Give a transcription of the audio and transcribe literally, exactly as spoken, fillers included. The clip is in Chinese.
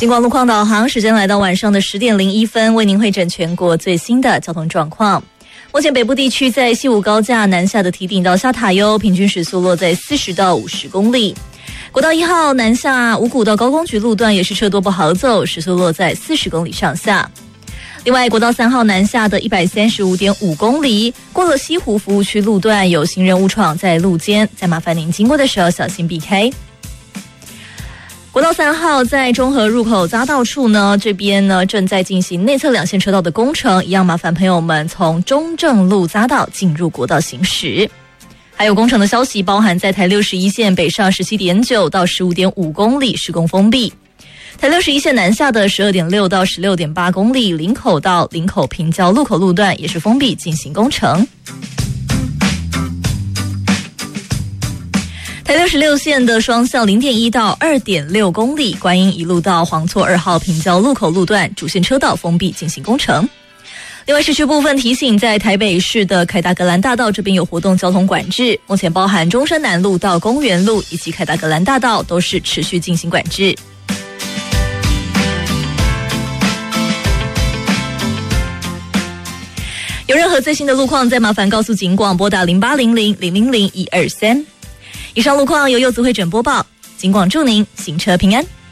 警广路况导航时间来到晚上的十点零一分，为您汇整全国最新的交通状况。目前北部地区在西武高架南下的堤顶到下塔悠，平均时速落在四十到五十公里。国道一号南下五股到高工局路段也是车多不好走，时速落在四十公里上下。另外，国道三号南下的一百三十五点五公里，过了西湖服务区路段有行人误闯在路肩，再麻烦您经过的时候小心避开。国道三号在中和入口匝道处呢，这边呢正在进行内侧两线车道的工程，一样麻烦朋友们从中正路匝道进入国道行驶。还有工程的消息，包含在台六十一线北上十七点九到十五点五公里施工封闭，台六十一线南下的十二点六到十六点八公里林口到林口平交路口路段也是封闭进行工程。台六十六线的双向零点一到二点六公里，观音一路到黄厝二号平交路口路段主线车道封闭进行工程。另外，市区部分提醒，在台北市的凯达格兰大道这边有活动交通管制，目前包含中山南路到公园路以及凯达格兰大道都是持续进行管制。有任何最新的路况，再麻烦告诉警广，拨打零八零零零零零一二三。以上路况由柚子会诊播报，警广祝您行车平安。